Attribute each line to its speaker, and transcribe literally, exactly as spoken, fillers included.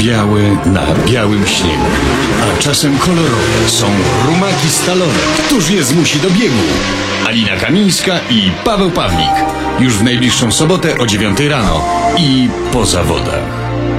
Speaker 1: białe na białym śniegu, a czasem kolorowe są rumaki stalowe. Któż je zmusi do biegu? Alina Kamińska i Paweł Pawlik. Już w najbliższą sobotę o dziewiątej rano i po zawodach.